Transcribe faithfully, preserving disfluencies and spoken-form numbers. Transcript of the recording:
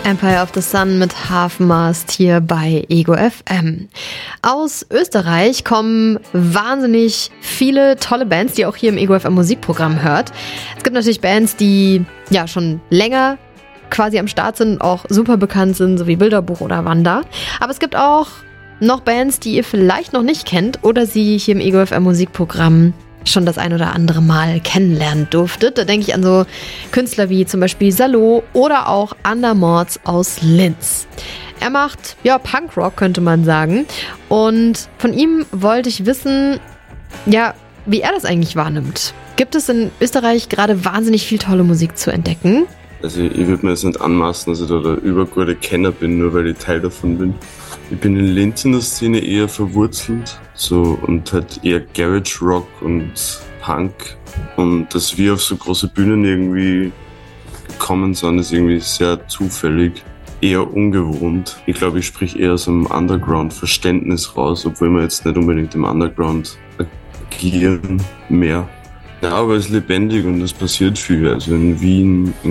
Empire of the Sun mit Half-Mast hier bei Ego F M. Aus Österreich kommen wahnsinnig viele tolle Bands, die ihr auch hier im Ego F M Musikprogramm hört. Es gibt natürlich Bands, die ja schon länger quasi am Start sind, auch super bekannt sind, so wie Bilderbuch oder Wanda. Aber es gibt auch noch Bands, die ihr vielleicht noch nicht kennt oder sie hier im Ego F M Musikprogramm schon das ein oder andere Mal kennenlernen durftet. Da denke ich an so Künstler wie zum Beispiel Salo oder auch Andermords aus Linz. Er macht, ja, Punkrock, könnte man sagen. Und von ihm wollte ich wissen, ja, wie er das eigentlich wahrnimmt. Gibt es in Österreich gerade wahnsinnig viel tolle Musik zu entdecken? Also ich würde mir jetzt nicht anmaßen, dass ich da der übergute Kenner bin, nur weil ich Teil davon bin. Ich bin in Linz in der Szene eher verwurzelt, so, und halt eher Garage Rock und Punk. Und dass wir auf so große Bühnen irgendwie gekommen sind, ist irgendwie sehr zufällig, eher ungewohnt. Ich glaube, ich sprich eher aus einem Underground-Verständnis raus, obwohl wir jetzt nicht unbedingt im Underground agieren mehr. Ja, aber es ist lebendig und es passiert viel. Also in Wien, in